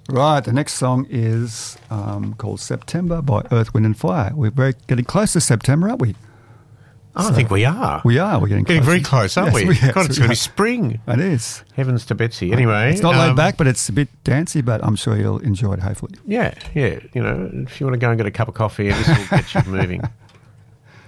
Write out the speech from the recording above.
Right, the next song is called September by Earth, Wind and Fire. We're getting close to September, aren't we? I think we are. We are. We're getting close. Very close, aren't we? God, it's going to be spring. It is. Heavens to Betsy. Anyway. It's not laid back, but it's a bit dancey, but I'm sure you'll enjoy it, hopefully. Yeah. You know, if you want to go and get a cup of coffee, this will get you moving.